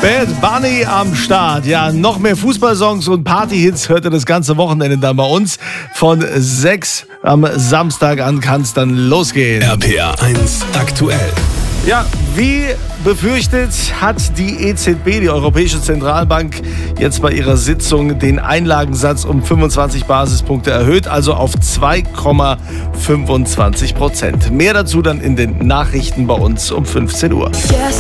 Bad Bunny am Start. Ja, noch mehr Fußballsongs und Partyhits hört ihr das ganze Wochenende dann bei uns. Von 6 am Samstag an kann es dann losgehen. RPR 1 aktuell. Ja, wie befürchtet hat die EZB, die Europäische Zentralbank, jetzt bei ihrer Sitzung den Einlagensatz um 25 Basispunkte erhöht, also auf 2,25%. Mehr dazu dann in den Nachrichten bei uns um 15 Uhr. Yes.